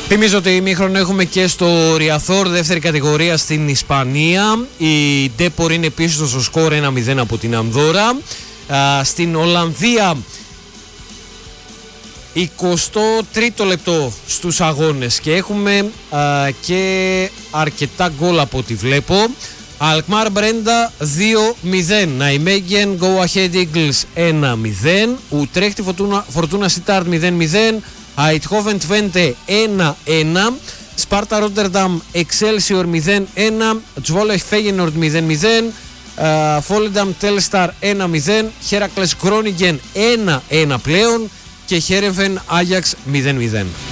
Θυμίζω ότι ημίχρονο έχουμε και στο Ριαθόρ, δεύτερη κατηγορία στην Ισπανία. Η Ντέπορ είναι πίσω στο σκορ 1-0 από την Ανδόρα. Στην Ολλανδία 23ο λεπτό στους αγώνες και έχουμε και αρκετά γκολ από ό,τι βλέπω. Αλκμάρ Μπρέντα 2-0, Ναϊμέγγεν Go Ahead Eagles 1-0, Ουτρέχτη Φορτούνα Σιτάρτ 0-0, Αιτχόβεν Τβέντε 1-1, Σπάρτα Ρότερνταμ Εξέλσιορ 0-1, Τσβόλεχ Φέγενορντ 0-0, Φόλενταμ Τέλσταρ 1-0, Χέρακλες Κρόνιγκεν 1-1 πλέον και Χέρεβεν Άγιαξ 0-0.